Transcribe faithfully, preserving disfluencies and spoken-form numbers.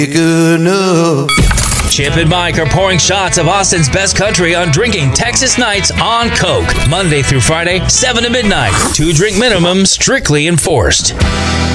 good enough. Chip and Mike are pouring shots of Austin's best country on Drinking Texas Nights on Coke. Monday through Friday, seven to midnight. Two drink minimum strictly enforced.